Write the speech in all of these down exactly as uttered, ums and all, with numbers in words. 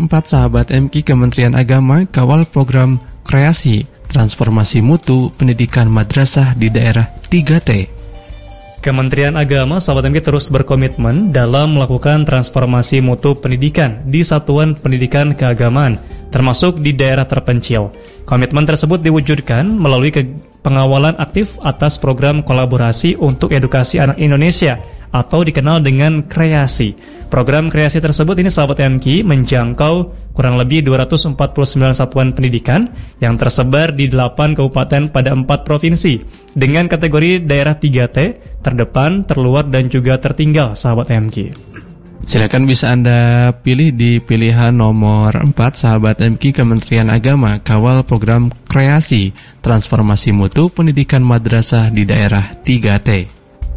keempat, sahabat M K, Kementerian Agama kawal program kreasi transformasi mutu pendidikan madrasah di daerah tiga T. Kementerian Agama, sahabat M K, terus berkomitmen dalam melakukan transformasi mutu pendidikan di satuan pendidikan keagamaan, termasuk di daerah terpencil. Komitmen tersebut diwujudkan melalui ke- pengawalan aktif atas program kolaborasi untuk edukasi anak Indonesia atau dikenal dengan kreasi. Program kreasi tersebut ini, sahabat M K, menjangkau kurang lebih dua ratus empat puluh sembilan satuan pendidikan yang tersebar di delapan kabupaten pada empat provinsi dengan kategori daerah tiga T, terdepan, terluar, dan juga tertinggal, sahabat M K. Silakan bisa Anda pilih di pilihan nomor empat, sahabat M K, Kementerian Agama kawal program kreasi transformasi mutu pendidikan madrasah di daerah tiga T.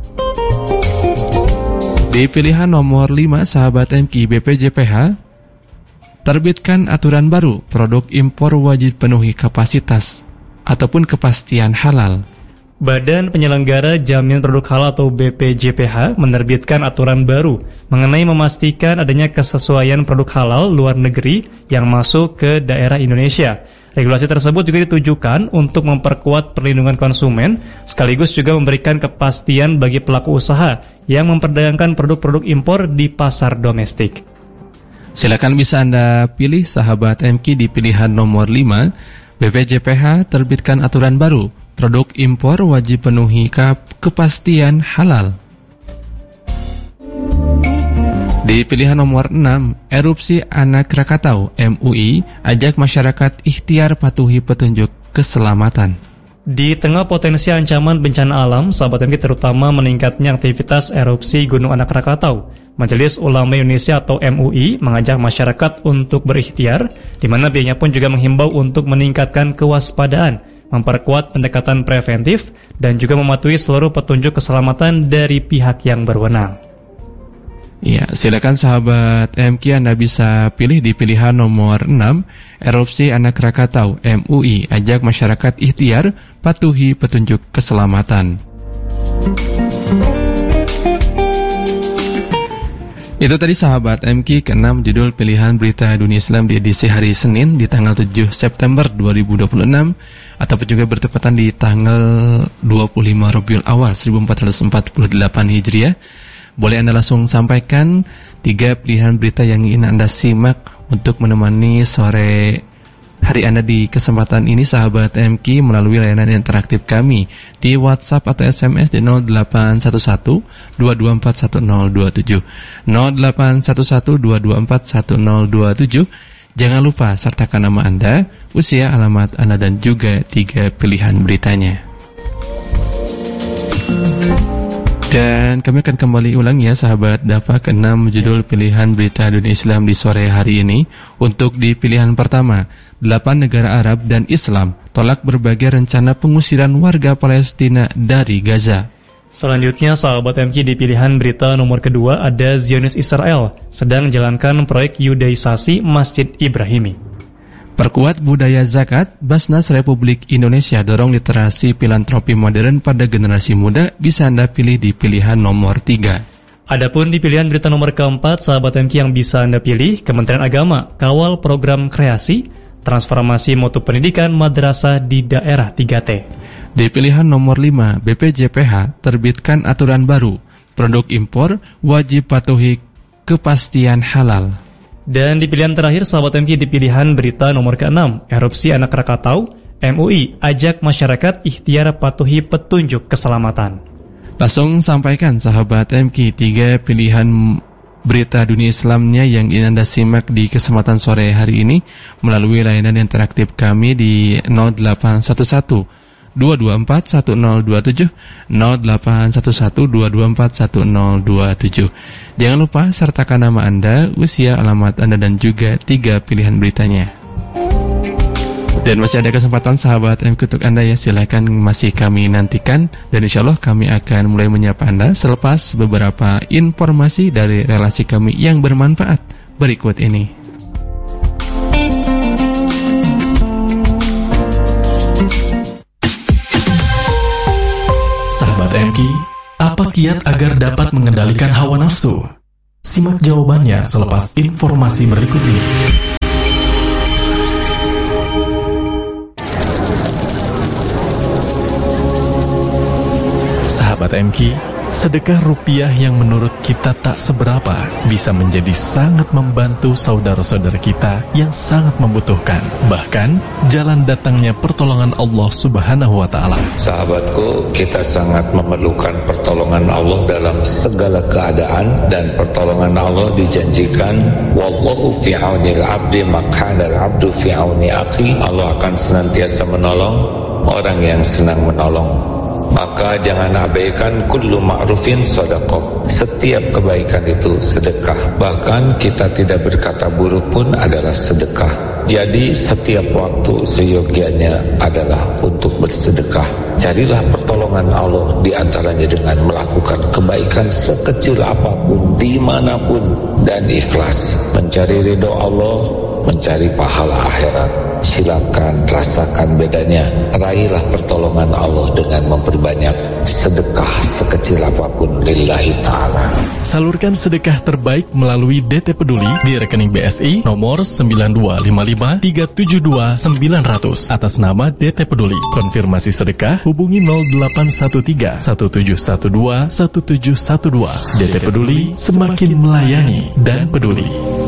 Di pilihan nomor lima, sahabat M K, B P J P H terbitkan aturan baru produk impor wajib penuhi kapasitas ataupun kepastian halal. Badan Penyelenggara Jaminan Produk Halal atau B P J P H menerbitkan aturan baru mengenai memastikan adanya kesesuaian produk halal luar negeri yang masuk ke daerah Indonesia. Regulasi tersebut juga ditujukan untuk memperkuat perlindungan konsumen, sekaligus juga memberikan kepastian bagi pelaku usaha yang memperdagangkan produk-produk impor di pasar domestik. Silakan bisa Anda pilih, sahabat M K, di pilihan nomor lima, B P J P H terbitkan aturan baru, produk impor wajib penuhi kepastian halal. Di pilihan nomor enam, erupsi anak Krakatau, M U I ajak masyarakat ikhtiar patuhi petunjuk keselamatan. Di tengah potensi ancaman bencana alam, sahabat M K, terutama meningkatnya aktivitas erupsi Gunung Anak Krakatau, Majelis Ulama Indonesia atau M U I mengajak masyarakat untuk berikhtiar, di mana pihaknya pun juga menghimbau untuk meningkatkan kewaspadaan, memperkuat pendekatan preventif, dan juga mematuhi seluruh petunjuk keselamatan dari pihak yang berwenang. Ya, silakan sahabat M K, Anda bisa pilih di pilihan nomor enam, erupsi anak Krakatau, M U I ajak masyarakat ikhtiar patuhi petunjuk keselamatan. Itu tadi, sahabat M K, keenam judul pilihan berita dunia Islam di edisi hari Senin di tanggal tujuh September dua ribu dua puluh enam ataupun juga bertepatan di tanggal dua puluh lima Rabiul Awal seribu empat ratus empat puluh delapan Hijriah. Boleh Anda langsung sampaikan tiga pilihan berita yang ingin Anda simak untuk menemani sore hari Anda di kesempatan ini, sahabat M K, melalui layanan interaktif kami di WhatsApp atau S M S di nol delapan satu satu dua dua empat satu nol dua tujuh nol delapan satu satu dua dua empat satu nol dua tujuh. Jangan lupa sertakan nama Anda, usia, alamat Anda, dan juga tiga pilihan beritanya. Dan kami akan kembali ulang ya, sahabat Dafa, ke enam judul pilihan berita dunia Islam di sore hari ini. Untuk di pilihan pertama, delapan negara Arab dan Islam tolak berbagai rencana pengusiran warga Palestina dari Gaza. Selanjutnya, sahabat M K, di pilihan berita nomor kedua ada Zionis Israel sedang menjalankan proyek yudaisasi Masjid Ibrahimi. Perkuat budaya zakat, Basnas Republik Indonesia dorong literasi filantropi modern pada generasi muda. Bisa Anda pilih di pilihan nomor tiga. Adapun di pilihan berita nomor keempat, sahabat M K, yang bisa Anda pilih, Kementerian Agama kawal program kreasi transformasi mutu pendidikan madrasah di daerah tiga T. Di pilihan nomor lima, B P J P H terbitkan aturan baru, produk impor wajib patuhi kepastian halal. Dan di pilihan terakhir, sahabat M K, di pilihan berita nomor keenam, erupsi anak Krakatau, M U I ajak masyarakat ikhtiar patuhi petunjuk keselamatan. Langsung sampaikan, sahabat M K, tiga pilihan berita dunia Islamnya yang ingin Anda simak di kesempatan sore hari ini melalui layanan interaktif kami di nol delapan satu satu dua dua empat satu nol dua tujuh nol delapan satu satu dua dua empat satu nol dua tujuh. Jangan lupa sertakan nama Anda, usia, alamat Anda, dan juga tiga pilihan beritanya. Dan masih ada kesempatan, sahabat M K, untuk Anda ya, silakan masih kami nantikan. Dan insya Allah kami akan mulai menyapa Anda selepas beberapa informasi dari relasi kami yang bermanfaat berikut ini. Sahabat M K, apa kiat agar dapat mengendalikan hawa nafsu? Simak jawabannya selepas informasi berikut ini. Sahabat M K, sedekah rupiah yang menurut kita tak seberapa bisa menjadi sangat membantu saudara-saudara kita yang sangat membutuhkan. Bahkan, jalan datangnya pertolongan Allah Subhanahu wa Ta'ala. Sahabatku, kita sangat memerlukan pertolongan Allah dalam segala keadaan, dan pertolongan Allah dijanjikan, wallahu fi aunil abdi maq'adal abdu fi auni akhi. Allah akan senantiasa menolong orang yang senang menolong. Maka jangan abaikan kullu ma'rufin sedekah. Setiap kebaikan itu sedekah. Bahkan kita tidak berkata buruk pun adalah sedekah. Jadi setiap waktu seyogianya adalah untuk bersedekah. Carilah pertolongan Allah di antaranya dengan melakukan kebaikan sekecil apapun, dimanapun, dan ikhlas. Mencari ridho Allah, mencari pahala akhirat. Silakan rasakan bedanya. Raihlah pertolongan Allah dengan memperbanyak sedekah sekecil apapun lillahi ta'ala. Salurkan sedekah terbaik melalui D T Peduli di rekening B S I nomor sembilan dua lima lima tiga tujuh dua sembilan nol nol atas nama D T Peduli. Konfirmasi sedekah hubungi nol delapan satu tiga satu tujuh satu dua satu tujuh satu dua. D T Peduli, semakin melayani dan peduli.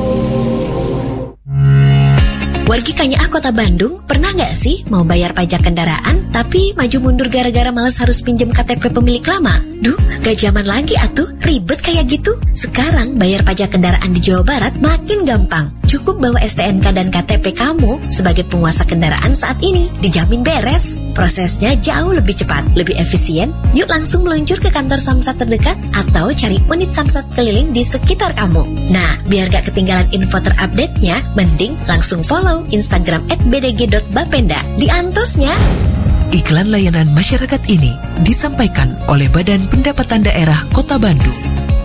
Wargi Kanyaah Kota Bandung, pernah nggak sih mau bayar pajak kendaraan tapi maju mundur gara-gara malas harus pinjam K T P pemilik lama? Duh, gak zaman lagi atuh, ribet kayak gitu. Sekarang bayar pajak kendaraan di Jawa Barat makin gampang. Cukup bawa S T N K dan K T P kamu sebagai penguasa kendaraan saat ini, dijamin beres. Prosesnya jauh lebih cepat, lebih efisien. Yuk langsung meluncur ke kantor Samsat terdekat atau cari unit Samsat keliling di sekitar kamu. Nah, biar gak ketinggalan info terupdate-nya, mending langsung follow Instagram at b d g dot bapenda. Diantosnya. Iklan layanan masyarakat ini disampaikan oleh Badan Pendapatan Daerah Kota Bandung.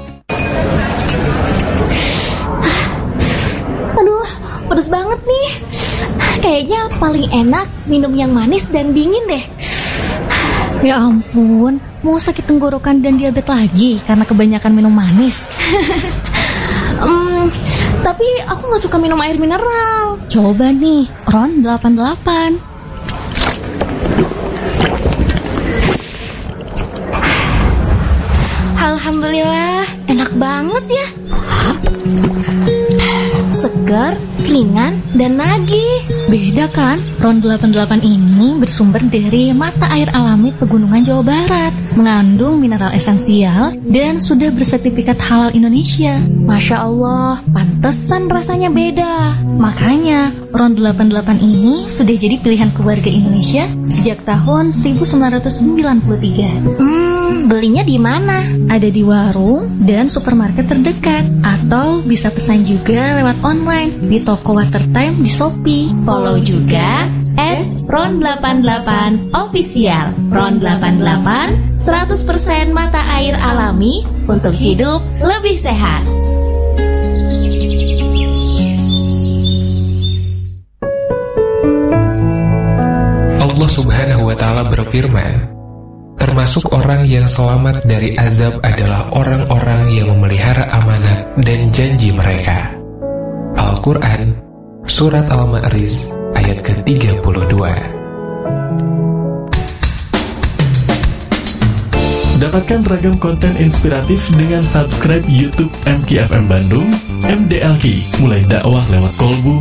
Aduh, pedes banget nih. Kayaknya paling enak minum yang manis dan dingin deh. Ya ampun, mau sakit tenggorokan dan diabetes lagi karena kebanyakan minum manis. Hmm, tapi aku gak suka minum air mineral. Coba nih, Ron delapan delapan. Alhamdulillah, enak banget ya. Segar, ringan, dan nagih. Beda kan? Ron delapan delapan ini bersumber dari mata air alami Pegunungan Jawa Barat, mengandung mineral esensial dan sudah bersertifikat halal Indonesia. Masya Allah, pantesan rasanya beda. Makanya Ron delapan delapan ini sudah jadi pilihan keluarga Indonesia sejak tahun seribu sembilan ratus sembilan puluh tiga. Hmm, belinya di mana? Ada di warung dan supermarket terdekat, atau bisa pesan juga lewat online di toko Watertime di Shopee. Follow juga at ron delapan delapan official. Ron delapan delapan, seratus persen mata air alami untuk hidup lebih sehat. Allah Subhanahu wa Ta'ala berfirman, termasuk orang yang selamat dari azab adalah orang-orang yang memelihara amanat dan janji mereka. Al-Quran, Surat Al-Ma'arij, ayat ke tiga puluh dua. Dapatkan ragam konten inspiratif dengan subscribe YouTube M K F M Bandung, M D L K, mulai dakwah lewat kolbu,